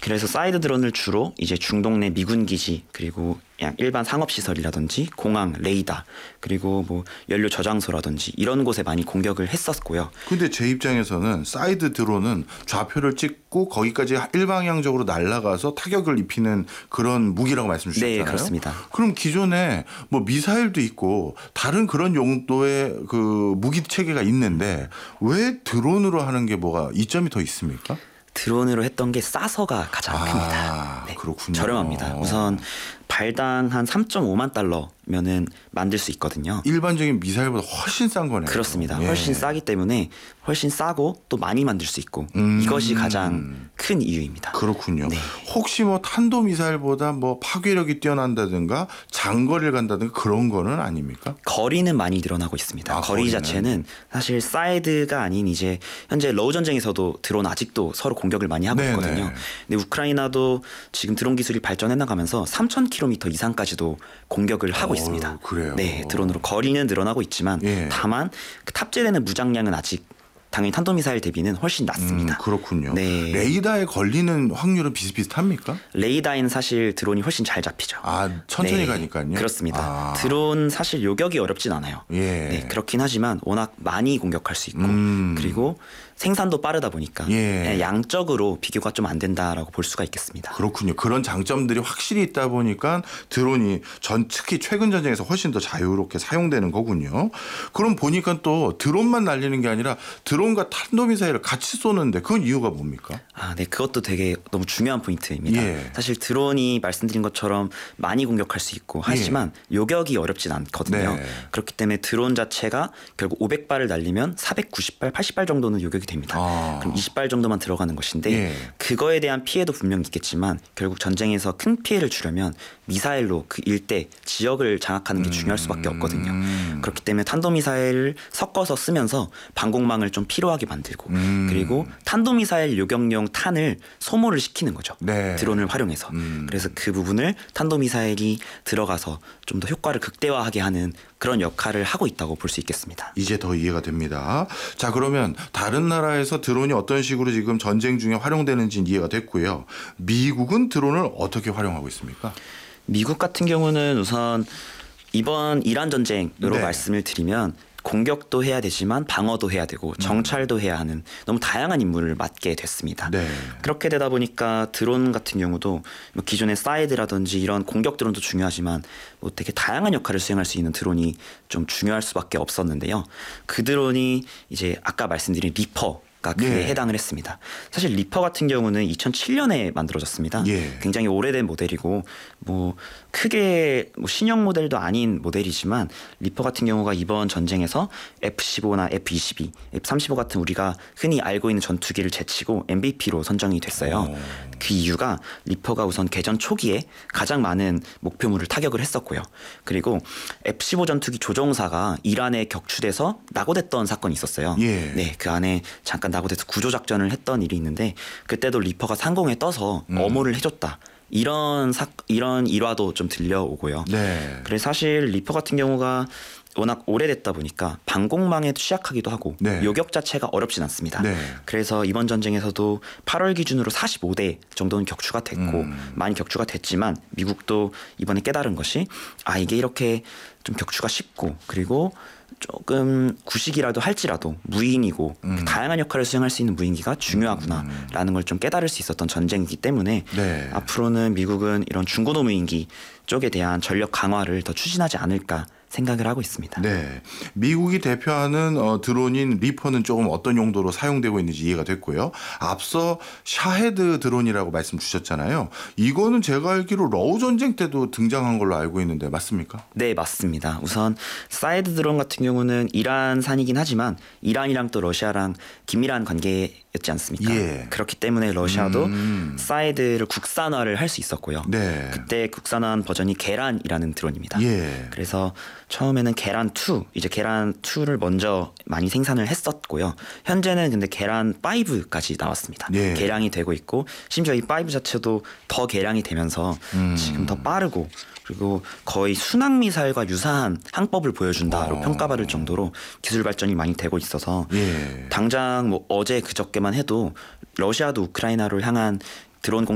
그래서 사이드 드론을 주로 이제 중동 내 미군 기지 그리고 그냥 일반 상업 시설이라든지 공항, 레이더 그리고 뭐 연료 저장소라든지 이런 곳에 많이 공격을 했었고요. 근데 제 입장에서는 사이드 드론은 좌표를 찍고 거기까지 일방향적으로 날아가서 타격을 입히는 그런 무기라고 말씀 주셨잖아요. 네, 그렇습니다. 그럼 기존에 뭐 미사일도 있고 다른 그런 용도의 그 무기 체계가 있는데 왜 드론으로 하는 게 뭐가 이점이 더 있습니까? 드론으로 했던 게 싸서가 가장 큽니다. 네, 그렇군요. 저렴합니다. 우선 발당 한 3.5만 달러면은 만들 수 있거든요. 일반적인 미사일보다 훨씬 싼 거네요. 그렇습니다. 예. 훨씬 싸기 때문에 훨씬 싸고 또 많이 만들 수 있고 이것이 가장 큰 이유입니다. 그렇군요. 네. 혹시 뭐 탄도 미사일보다 뭐 파괴력이 뛰어난다든가 장거리를 간다든가 그런 거는 아닙니까? 거리는 많이 늘어나고 있습니다. 거리 거리는? 자체는 사실 사이드가 아닌 이제 현재 러우 전쟁에서도 드론 아직도 서로 공격을 많이 하고 네네. 있거든요. 근데 우크라이나도 지금 드론 기술이 발전해 나가면서 3,000km 이상까지도 공격을 하고 있습니다. 그래요? 네, 드론으로 거리는 늘어나고 있지만 예. 다만 그 탑재되는 무장량은 아직 당연히 탄도미사일 대비는 훨씬 낮습니다. 그렇군요. 네. 레이더에 걸리는 확률은 비슷비슷합니까? 레이더에는 사실 드론이 훨씬 잘 잡히죠. 천천히 네, 가니까요. 그렇습니다. 드론 사실 요격이 어렵진 않아요. 예. 네, 그렇긴 하지만 워낙 많이 공격할 수 있고 그리고 생산도 빠르다 보니까 예. 양적으로 비교가 좀 안 된다라고 볼 수가 있겠습니다. 그렇군요. 그런 장점들이 확실히 있다 보니까 드론이 특히 최근 전쟁에서 훨씬 더 자유롭게 사용되는 거군요. 그럼 보니까 또 드론만 날리는 게 아니라 드론과 탄도미사일을 같이 쏘는데 그건 이유가 뭡니까? 네, 그것도 되게 너무 중요한 포인트입니다. 예. 사실 드론이 말씀드린 것처럼 많이 공격할 수 있고 하지만 요격이 어렵진 않거든요. 네. 그렇기 때문에 드론 자체가 결국 500발을 날리면 490발, 80발 정도는 요격이 됩니다. 그럼 20발 정도만 들어가는 것인데 예. 그거에 대한 피해도 분명히 있겠지만 결국 전쟁에서 큰 피해를 주려면 미사일로 그 일대 지역을 장악하는 게 중요할 수밖에 없거든요. 그렇기 때문에 탄도미사일을 섞어서 쓰면서 방공망을 좀 필요하게 만들고 그리고 탄도미사일 요격용 탄을 소모를 시키는 거죠. 네. 드론을 활용해서. 그래서 그 부분을 탄도미사일이 들어가서 좀 더 효과를 극대화하게 하는 그런 역할을 하고 있다고 볼 수 있겠습니다. 이제 더 이해가 됩니다. 자, 그러면 다른 나라에서 드론이 어떤 식으로 지금 전쟁 중에 활용되는지 이해가 됐고요. 미국은 드론을 어떻게 활용하고 있습니까? 미국 같은 경우는 우선 이번 이란 전쟁으로 네. 말씀을 드리면 공격도 해야 되지만 방어도 해야 되고 정찰도 해야 하는 너무 다양한 임무를 맡게 됐습니다. 네. 그렇게 되다 보니까 드론 같은 경우도 뭐 기존의 사이드라든지 이런 공격 드론도 중요하지만 뭐 되게 다양한 역할을 수행할 수 있는 드론이 좀 중요할 수밖에 없었는데요. 그 드론이 이제 아까 말씀드린 리퍼가 그에 해당을 했습니다. 사실 리퍼 같은 경우는 2007년에 만들어졌습니다. 예. 굉장히 오래된 모델이고 뭐 크게 뭐 신형 모델도 아닌 모델이지만 리퍼 같은 경우가 이번 전쟁에서 F-15나 F-22, F-35 같은 우리가 흔히 알고 있는 전투기를 제치고 MVP로 선정이 됐어요. 그 이유가 리퍼가 우선 개전 초기에 가장 많은 목표물을 타격을 했었고요. 그리고 F-15 전투기 조종사가 이란에 격추돼서 낙오됐던 사건이 있었어요. 예. 네, 그 안에 잠깐 낙오돼서 구조작전을 했던 일이 있는데 그때도 리퍼가 상공에 떠서 엄호를 해줬다. 이런 일화도 좀 들려오고요. 네. 그래서 사실 리퍼 같은 경우가 워낙 오래됐다 보니까 방공망에 취약하기도 하고 네. 요격 자체가 어렵진 않습니다. 네. 그래서 이번 전쟁에서도 8월 기준으로 45대 정도는 격추가 됐고 많이 격추가 됐지만 미국도 이번에 깨달은 것이 이게 이렇게 좀 격추가 쉽고 그리고 조금 구식이라도 할지라도 무인이고 다양한 역할을 수행할 수 있는 무인기가 중요하구나라는 걸 좀 깨달을 수 있었던 전쟁이기 때문에 네. 앞으로는 미국은 이런 중고도 무인기 쪽에 대한 전력 강화를 더 추진하지 않을까 생각을 하고 있습니다. 네, 미국이 대표하는 드론인 리퍼는 조금 어떤 용도로 사용되고 있는지 이해가 됐고요. 앞서 샤헤드 드론이라고 말씀 주셨잖아요. 이거는 제가 알기로 러우 전쟁 때도 등장한 걸로 알고 있는데 맞습니까? 네, 맞습니다. 우선 사이드 드론 같은 경우는 이란산이긴 하지만 이란이랑 또 러시아랑 긴밀한 관계였지 않습니까? 예. 그렇기 때문에 러시아도 사이드를 국산화를 할 수 있었고요. 네. 그때 국산화한 버전이 계란이라는 드론입니다. 예. 그래서 처음에는 계란2, 이제 계란2를 먼저 많이 생산을 했었고요. 현재는 근데 계란5까지 나왔습니다. 예. 개량이 되고 있고 심지어 이 5 자체도 더 개량이 되면서 지금 더 빠르고 그리고 거의 순항미사일과 유사한 항법을 보여준다로 평가받을 정도로 기술 발전이 많이 되고 있어서 예. 당장 뭐 어제 그저께만 해도 러시아도 우크라이나를 향한 드론